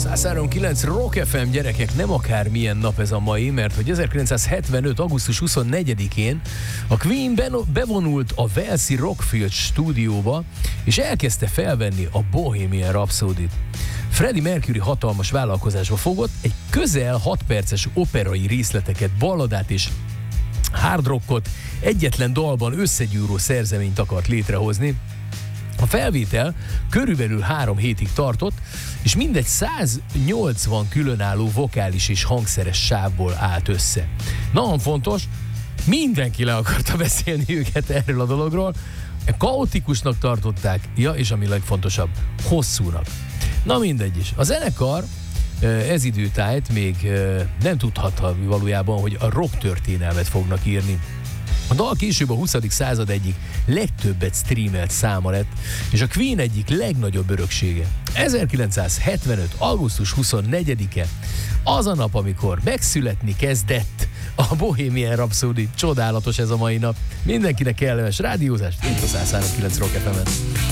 103.9 Rock FM, gyerekek, nem akármilyen nap ez a mai, mert hogy 1975. augusztus 24-én a Queen bevonult a Walesi Rockfield stúdióba, és elkezdte felvenni a Bohemian Rhapsody-t. Freddie Mercury hatalmas vállalkozásba fogott, egy közel 6 perces operai részleteket, balladát és hard rockot egyetlen dalban összegyűrő szerzeményt akart létrehozni. A felvétel körülbelül 3 hétig tartott, és mindegy 180 különálló vokális és hangszeres sávból állt össze. Nagyon fontos, mindenki le akarta beszélni őket erről a dologról, kaotikusnak tartották, és ami legfontosabb, hosszúnak. Na mindegy is. A zenekar ez időtájt még nem tudhatta valójában, hogy a rock történelmet fognak írni. A dal később a 20. század egyik legtöbbet streamelt száma lett, és a Queen egyik legnagyobb öröksége. 1975. augusztus 24-e az a nap, amikor megszületni kezdett a Bohemian Rhapsody. Csodálatos ez a mai nap. Mindenkinek kellemes rádiózást, itt a 103.9 Rock FM-en.